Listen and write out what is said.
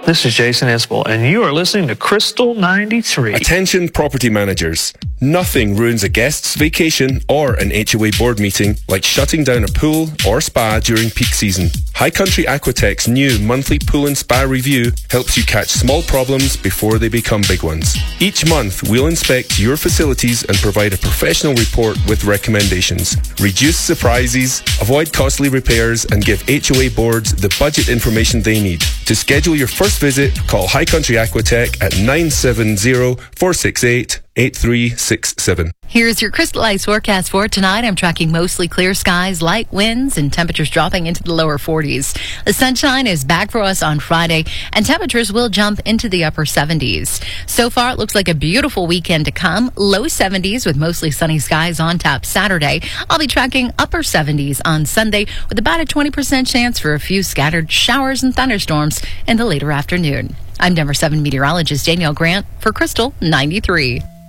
This is Jason Isbell, and you are listening to Crystal 93. Attention property managers. Nothing ruins a guest's vacation or an HOA board meeting like shutting down a pool or spa during peak season. High Country Aquatech's new monthly pool and spa review helps you catch small problems before they become big ones. Each month, we'll inspect your facilities and provide a professional report with recommendations. Reduce surprises, avoid costly repairs, and give HOA boards the budget information they need. To schedule your first visit, call High Country Aquatech at 970-468-8367. Here's your Crystal Ice forecast for tonight. I'm tracking mostly clear skies, light winds, and temperatures dropping into the lower 40s. The sunshine is back for us on Friday, and temperatures will jump into the upper 70s. So far, it looks like a beautiful weekend to come. Low 70s with mostly sunny skies on tap Saturday. I'll be tracking upper 70s on Sunday with about a 20% chance for a few scattered showers and thunderstorms in the later afternoon. I'm Denver 7 meteorologist Danielle Grant for Crystal 93.